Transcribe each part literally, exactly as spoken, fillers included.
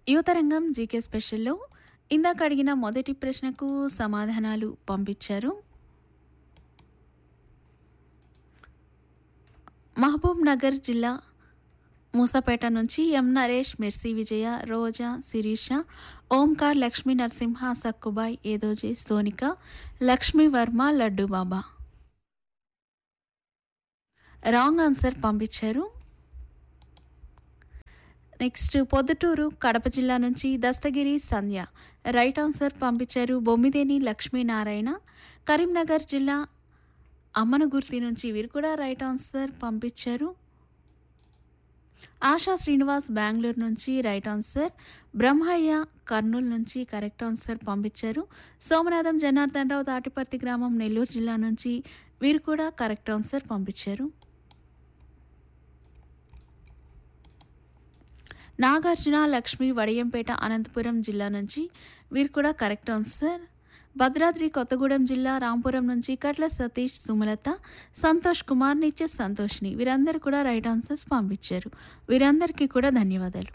యువతరంగం జీకే స్పెషల్లో ఇందాక అడిగిన మొదటి ప్రశ్నకు సమాధానాలు పంపించారు. మహబూబ్ నగర్ జిల్లా మూసాపేట నుంచి ఎం నరేష్, మెర్సీ విజయ, రోజా, శిరీష, ఓంకార్, లక్ష్మీ నరసింహ, సక్కుబాయ్, ఏదోజే, సోనిక, లక్ష్మీ వర్మ, లడ్డు బాబా. రాంగ్ ఆన్సర్ పంపించారు. నెక్స్ట్ పొద్దుటూరు కడప జిల్లా నుంచి దస్తగిరి సంధ్య రైట్ ఆన్సర్ పంపించారు. బొమ్మిదేని లక్ష్మీనారాయణ కరీంనగర్ జిల్లా అమ్మనగుర్తి నుంచి వీరు కూడా రైట్ ఆన్సర్ పంపించారు. ఆశా శ్రీనివాస్ బెంగళూరు నుంచి రైట్ ఆన్సర్. బ్రహ్మయ్య కర్నూలు నుంచి కరెక్ట్ ఆన్సర్ పంపించారు. సోమనాథం జనార్దన్ రావు తాటిపర్తి గ్రామం నెల్లూరు జిల్లా నుంచి వీరు కూడా కరెక్ట్ ఆన్సర్ పంపించారు. నాగార్జున లక్ష్మి వడియంపేట అనంతపురం జిల్లా నుంచి వీరు కూడా కరెక్ట్ ఆన్సర్. భద్రాద్రి కొత్తగూడెం జిల్లా రాంపురం నుంచి కట్ల సతీష్, సుమలత, సంతోష్ కుమార్, నిత్య సంతోష్ని వీరందరూ కూడా రైట్ ఆన్సర్స్ పంపించారు. వీరందరికీ కూడా ధన్యవాదాలు.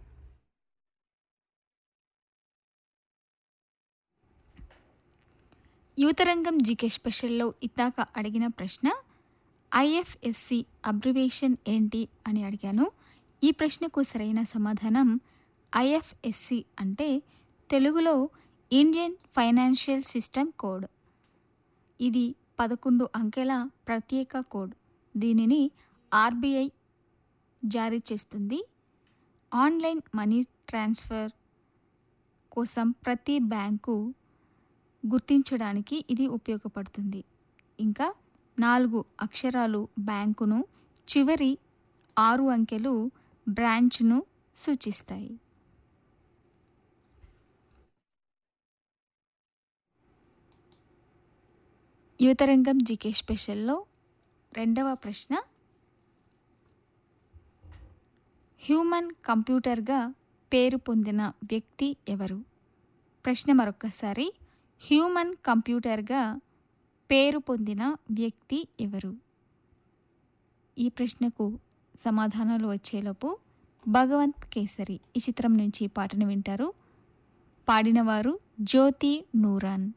యువతరంగం జీకే స్పెషల్లో ఇద్దాక అడిగిన ప్రశ్న ఐఎఫ్ఎస్సి అబ్రివేషన్ ఏంటి అని అడిగాను. ఈ ప్రశ్నకు సరైన సమాధానం ఐఎఫ్ఎస్సి అంటే తెలుగులో ఇండియన్ ఫైనాన్షియల్ సిస్టమ్ కోడ్. ఇది పదకొండు అంకెల ప్రత్యేక కోడ్. దీనిని ఆర్బీఐ జారీ చేస్తుంది. ఆన్లైన్ మనీ ట్రాన్స్ఫర్ కోసం ప్రతి బ్యాంకు గుర్తించడానికి ఇది ఉపయోగపడుతుంది. ఇంకా నాలుగు అక్షరాలు బ్యాంకును, చివరి ఆరు అంకెలు బ్రాంచ్ను సూచిస్తాయి. యువతరంగం జీకే స్పెషల్లో రెండవ ప్రశ్న హ్యూమన్ కంప్యూటర్గా పేరు పొందిన వ్యక్తి ఎవరు? ప్రశ్న మరొక్కసారి, హ్యూమన్ కంప్యూటర్గా పేరు పొందిన వ్యక్తి ఎవరు? ఈ ప్రశ్నకు సమాధానాలు వచ్చేలోపు భగవంత్ కేసరి ఈ చిత్రం నుంచి పాటను వింటారు. పాడినవారు జ్యోతి నూరాన్.